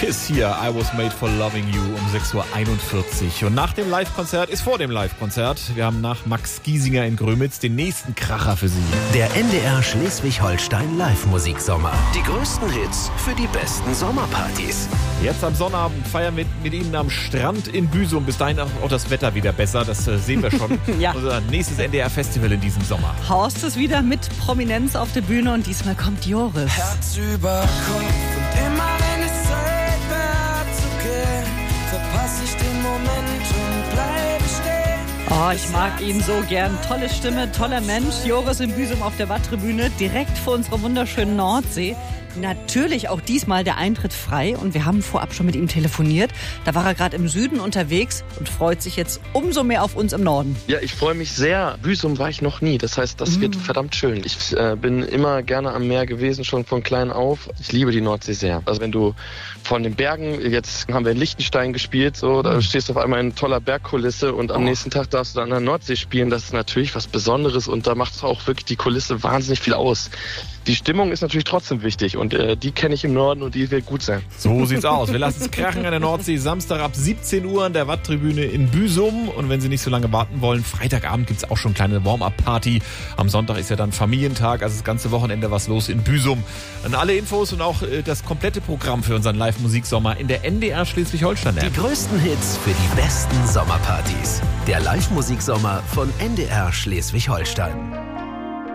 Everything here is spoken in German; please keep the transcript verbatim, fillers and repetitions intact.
Ist hier, I Was Made for Loving You um sechs Uhr einundvierzig. Und nach dem Live-Konzert ist vor dem Live-Konzert. Wir haben nach Max Giesinger in Grömitz den nächsten Kracher für Sie. Der N D R Schleswig-Holstein Live-Musiksommer. Die größten Hits für die besten Sommerpartys. Jetzt am Sonnabend feiern wir mit Ihnen am Strand in Büsum. Bis dahin auch das Wetter wieder besser, das äh, sehen wir schon. Ja. Unser nächstes N D R-Festival in diesem Sommer. Horst ist wieder mit Prominenz auf der Bühne und diesmal kommt Joris. Herz über Kopf und immer wenn es Zeit wäre zu gehen, verpasse ich den Moment und bleibe stehen. Oh, ich mag ihn so gern. Tolle Stimme, toller Mensch. Joris in Büsum auf der Watttribüne, direkt vor unserer wunderschönen Nordsee. Natürlich auch diesmal der Eintritt frei und wir haben vorab schon mit ihm telefoniert. Da war er gerade im Süden unterwegs und freut sich jetzt umso mehr auf uns im Norden. Ja, ich freue mich sehr. Büsum war ich noch nie. Das heißt, das mm. wird verdammt schön. Ich äh, bin immer gerne am Meer gewesen, schon von klein auf. Ich liebe die Nordsee sehr. Also wenn du von den Bergen, jetzt haben wir in Liechtenstein gespielt, so, da stehst du auf einmal in toller Bergkulisse und am oh. nächsten Tag darfst du dann an der Nordsee spielen. Das ist natürlich was Besonderes und da macht auch wirklich die Kulisse wahnsinnig viel aus. Die Stimmung ist natürlich trotzdem wichtig und äh, die kenne ich im Norden und die wird gut sein. So sieht's aus. Wir lassen es krachen an der Nordsee. Samstag ab siebzehn Uhr an der Watttribüne in Büsum. Und wenn Sie nicht so lange warten wollen, Freitagabend gibt's auch schon eine kleine Warm-Up-Party. Am Sonntag ist ja dann Familientag, also das ganze Wochenende was los in Büsum. Und alle Infos und auch äh, das komplette Programm für unseren Live-Musiksommer in der N D R Schleswig-Holstein-App. Die größten Hits für die besten Sommerpartys. Der Live-Musiksommer von N D R Schleswig-Holstein.